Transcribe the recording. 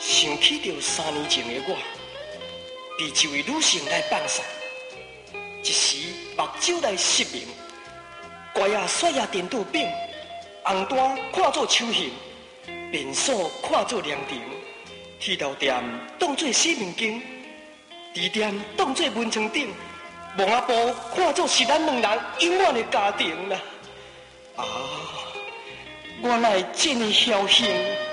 想起着3年前的我，被一位女性来放散，一时目睭来失明，乖啊甩啊颠倒柄，红单看作手形，便所看作凉亭，铁头店当作洗面间，地店当作文床顶，蒙阿婆看作是咱两人永远的家庭啦。啊，原来这么侥幸。